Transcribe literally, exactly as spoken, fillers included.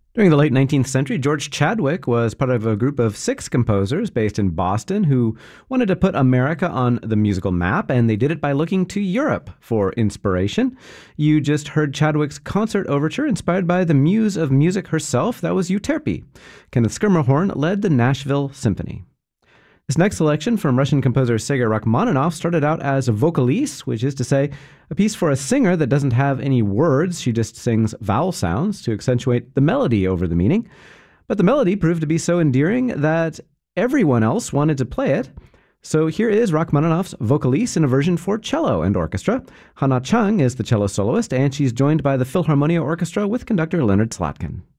During the late nineteenth century, George Chadwick was part of a group of six composers based in Boston who wanted to put America on the musical map, and they did it by looking to Europe for inspiration. You just heard Chadwick's concert overture inspired by the muse of music herself, that was Euterpe. Kenneth Schermerhorn led the Nashville Symphony. This next selection from Russian composer Sergei Rachmaninoff started out as a vocalise, which is to say, a piece for a singer that doesn't have any words. She just sings vowel sounds to accentuate the melody over the meaning. But the melody proved to be so endearing that everyone else wanted to play it. So here is Rachmaninoff's vocalise in a version for cello and orchestra. Hana Chung is the cello soloist, and she's joined by the Philharmonia Orchestra with conductor Leonard Slatkin.